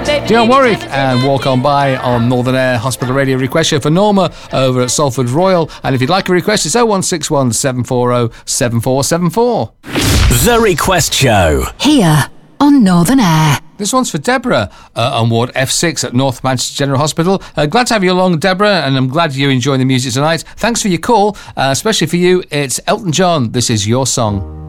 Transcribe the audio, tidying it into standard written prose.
Dionne Warwick and Walk On By on Northern Air Hospital Radio Request Show for Norma over at Salford Royal. And if you'd like a request, it's 0161 740 7474. The Request Show. Here on Northern Air. This one's for Deborah on Ward F6 at North Manchester General Hospital. Glad to have you along, Deborah, and I'm glad you're enjoying the music tonight. Thanks for your call, especially for you. It's Elton John. This is your song.